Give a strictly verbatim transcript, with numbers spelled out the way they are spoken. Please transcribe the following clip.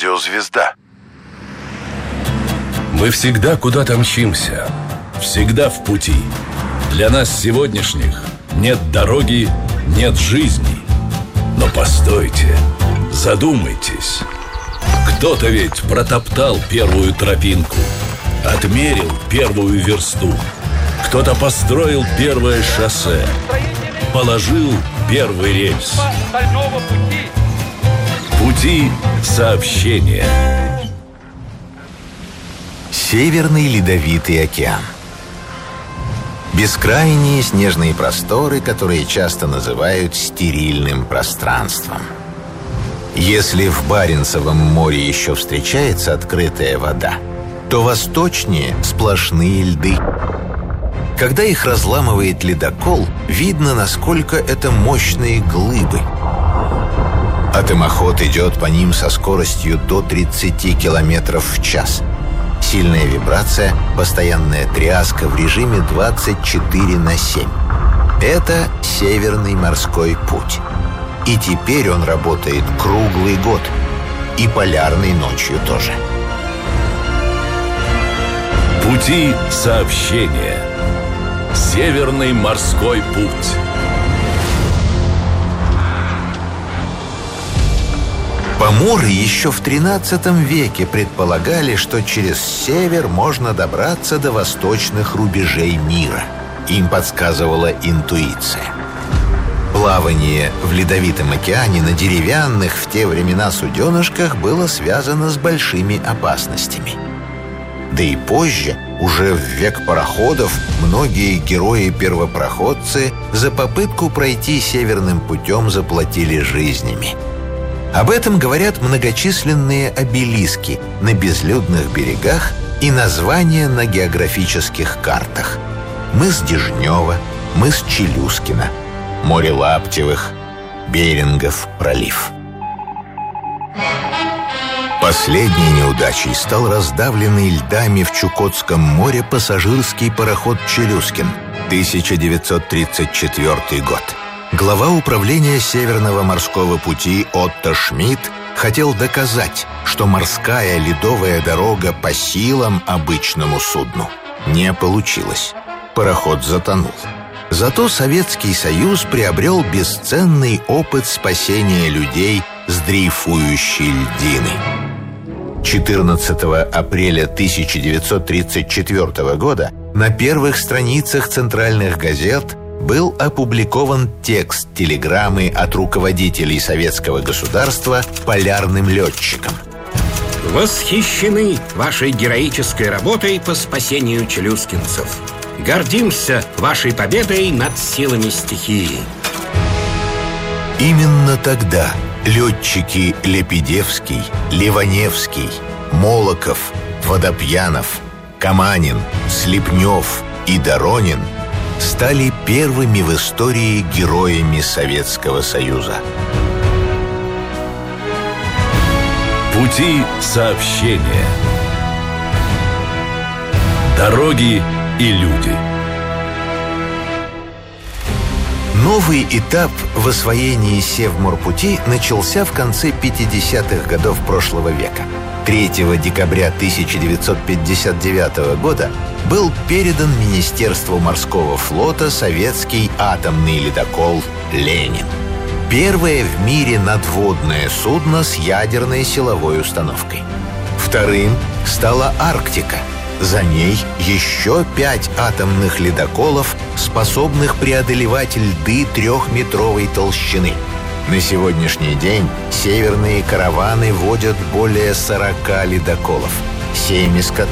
радиозвезда. Мы всегда куда-то мчимся, всегда в пути. Для нас сегодняшних нет дороги, нет жизни. Но постойте, задумайтесь. Кто-то ведь протоптал первую тропинку, отмерил первую версту. Кто-то построил первое шоссе, положил первый рельс. Пути сообщения. Северный ледовитый океан. Бескрайние снежные просторы, которые часто называют стерильным пространством. Если в Баренцевом море еще встречается открытая вода, то восточнее сплошные льды. Когда их разламывает ледокол, видно, насколько это мощные глыбы. Атомоход идет по ним со скоростью до тридцати километров в час. Сильная вибрация, постоянная тряска в режиме двадцать четыре на семь. Это Северный морской путь. И теперь он работает круглый год. И полярной ночью тоже. Пути сообщения. Северный морской путь. Поморы еще в тринадцатом веке предполагали, что через север можно добраться до восточных рубежей мира. Им подсказывала интуиция. Плавание в ледовитом океане на деревянных в те времена суденышках было связано с большими опасностями. Да и позже, уже в век пароходов, многие герои-первопроходцы за попытку пройти северным путем заплатили жизнями. Об этом говорят многочисленные обелиски на безлюдных берегах и названия на географических картах. Мыс Дежнева, мыс Челюскина, море Лаптевых, Берингов пролив. Последней неудачей стал раздавленный льдами в Чукотском море пассажирский пароход «Челюскин», тысяча девятьсот тридцать четвёртый год. Глава управления Северного морского пути Отто Шмидт хотел доказать, что морская ледовая дорога по силам обычному судну. Не получилось. Пароход затонул. Зато Советский Союз приобрел бесценный опыт спасения людей с дрейфующей льдины. четырнадцатого апреля тысяча девятьсот тридцать четвёртого года на первых страницах центральных газет был опубликован текст телеграммы от руководителей советского государства полярным летчикам. Восхищены вашей героической работой по спасению челюскинцев. Гордимся вашей победой над силами стихии. Именно тогда летчики Лепедевский, Ливаневский, Молоков, Водопьянов, Каманин, Слепнев и Доронин стали первыми в истории героями Советского Союза. Пути сообщения. Дороги и люди. Новый этап в освоении Севморпути начался в конце пятидесятых годов прошлого века. третьего декабря тысяча девятьсот пятьдесят девятого года был передан Министерству морского флота советский атомный ледокол «Ленин». Первое в мире надводное судно с ядерной силовой установкой. Вторым стала «Арктика». За ней еще пять атомных ледоколов, способных преодолевать льды трехметровой толщины. На сегодняшний день северные караваны водят более сорока ледоколов, семь из которых